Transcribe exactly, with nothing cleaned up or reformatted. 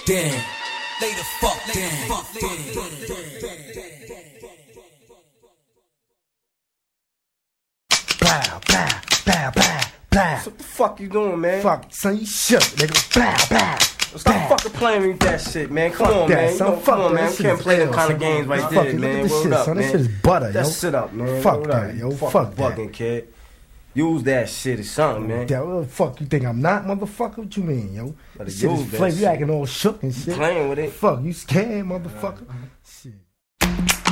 down. Lay the fuck down. Blah, blah, blah, blah, blah. What the fuck you doing, man? Fuck, son, you shook, nigga. Blah, blah. Stop fucking playing with that shit, man. Come Fuck on, that, man. You son. know, Fuck come on, that. man. This We can't shit play is them kind ill, of games right Fuck there, it. Look man. at this Word shit, up, son. This man. shit is butter, That yo. shit up, man. Fuck Word up. that, yo. Fuck Fuck that. bugging, kid. Use that shit or something, man. Yeah, what the fuck you think I'm not, motherfucker? What you mean, yo? Better This shit use is that flavor. You shit. acting all shook and shit. Playing with it. Fuck, you scared, motherfucker? Shit.